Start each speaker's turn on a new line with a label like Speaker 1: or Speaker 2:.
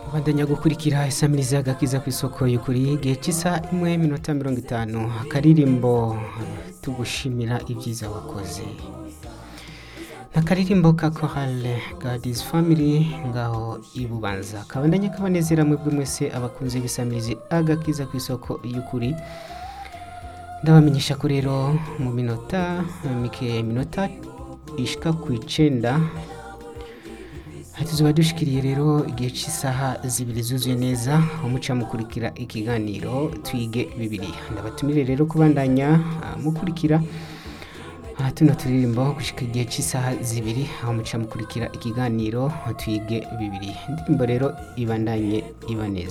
Speaker 1: Bandanya gukurikira isamiriza y'agakiza ku isoko y'ukuri igihe cy'isa 1:50 akaririmbo tugushimira ibyiza wakoze nakaririmbo ka Chorale God is Family ngaho ibubanza kabandanya kabanezera mwebwe mwese abakunze bisamiriza agakiza ku isoko y'ukuri ndabamenyesha ko rero mu minota ishika ku 9 tuzoba dushikiriye rero igihe cy'isaha 2 zuzuye neza umuca mukurikira ikiganiro twige Bibiliya ndabatumire rero kubandanya mukurikira tuno turirimbo gushika igihe cy'isaha 2 aho muca mukurikira ikiganiro twige Bibiliya indirimbo rero ibandanye ibaneza.